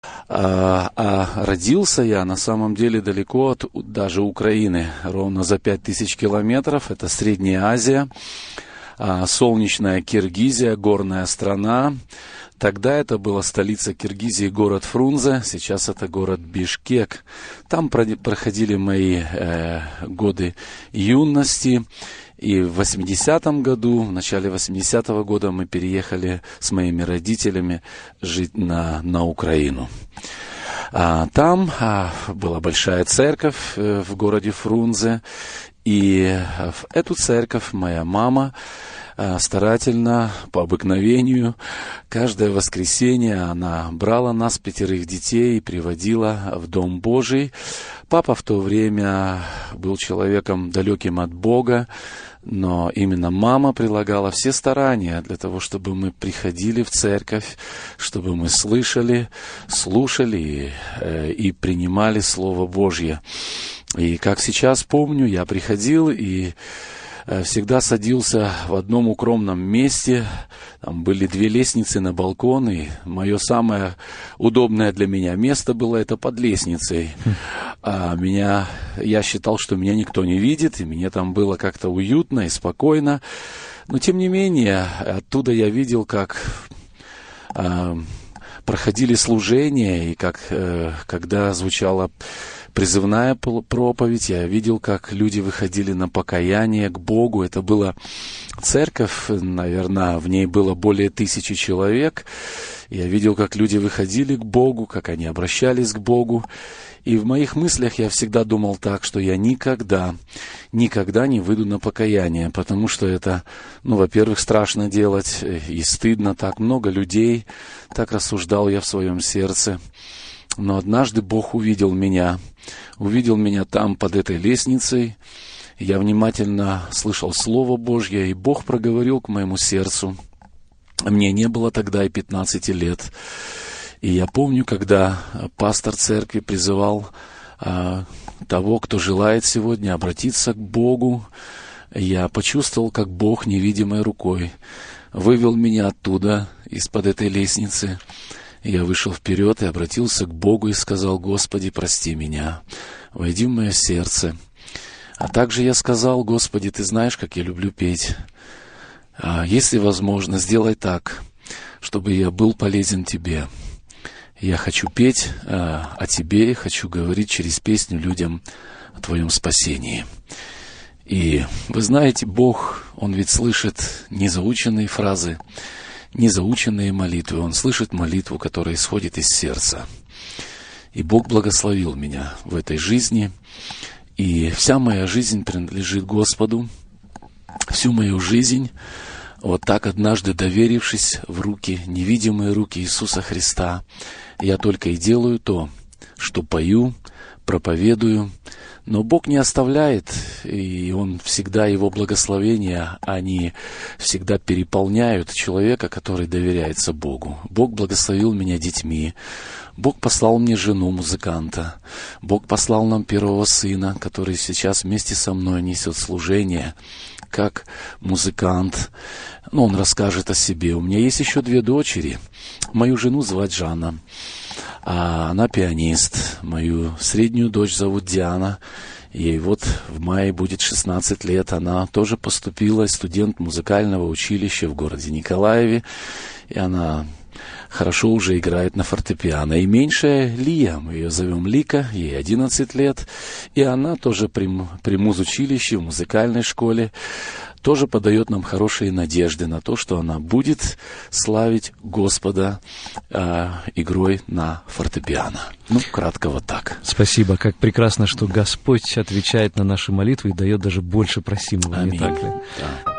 Родился я на самом деле далеко от даже Украины, ровно за 5000 километров. Это Средняя Азия, солнечная Киргизия, горная страна. Тогда это была столица Киргизии, город Фрунзе, сейчас это город Бишкек. Там проходили мои годы юности. И в 80-м году, в начале 80-го года мы переехали с моими родителями жить на Украину. Там была большая церковь в городе Фрунзе. И в эту церковь моя мама старательно, по обыкновению, каждое воскресенье она брала нас, 5 детей, и приводила в Дом Божий. Папа в то время был человеком далеким от Бога, но именно мама прилагала все старания для того, чтобы мы приходили в церковь, чтобы мы слышали, слушали и принимали Слово Божье. И как сейчас помню, я приходил и всегда садился в одном укромном месте. Там были 2 лестницы на балкон, и мое самое удобное для меня место было это под лестницей. Я считал, что меня никто не видит, и мне там было как-то уютно и спокойно. Но тем не менее, оттуда я видел, как проходили служения, и как когда звучала призывная проповедь, я видел, как люди выходили на покаяние к Богу. Это была церковь, наверное, в ней было более 1000 человек. Я видел, как люди выходили к Богу, как они обращались к Богу. И в моих мыслях я всегда думал так, что я никогда не выйду на покаяние, потому что это, во-первых, страшно делать, и стыдно, так много людей, так рассуждал я в своем сердце. Но однажды Бог увидел меня там под этой лестницей. Я внимательно слышал Слово Божье, и Бог проговорил к моему сердцу. Мне не было тогда и 15 лет. И я помню, когда пастор церкви призывал того, кто желает сегодня обратиться к Богу, я почувствовал, как Бог невидимой рукой вывел меня оттуда, из-под этой лестницы. Я вышел вперед и обратился к Богу и сказал: «Господи, прости меня, войди в мое сердце». А также я сказал: «Господи, Ты знаешь, как я люблю петь. Если возможно, сделай так, чтобы я был полезен Тебе. Я хочу петь о Тебе, хочу говорить через песню людям о Твоем спасении». И вы знаете, Бог, Он ведь слышит незаученные фразы, незаученные молитвы. Он слышит молитву, которая исходит из сердца. И Бог благословил меня в этой жизни. И вся моя жизнь принадлежит Господу. Всю мою жизнь, вот так однажды доверившись в руки, невидимые руки Иисуса Христа, я только и делаю то, что пою, проповедую. Но Бог не оставляет, и Он всегда, Его благословения, они всегда переполняют человека, который доверяется Богу. Бог благословил меня детьми, Бог послал мне жену музыканта, Бог послал нам первого сына, который сейчас вместе со мной несет служение как музыкант. Он расскажет о себе. У меня есть еще 2 дочери. Мою жену звать Жанна. Она пианист. Мою среднюю дочь зовут Диана. Ей вот в мае будет 16 лет. Она тоже поступила, студент музыкального училища в городе Николаеве. И она хорошо уже играет на фортепиано. И меньшая Лия, мы ее зовем Лика, ей 11 лет. И она тоже при музучилище, в музыкальной школе, тоже подает нам хорошие надежды на то, что она будет славить Господа игрой на фортепиано. Кратко вот так. Спасибо. Как прекрасно, что Господь отвечает на наши молитвы и дает даже больше просимого. Аминь. Не так ли? Да.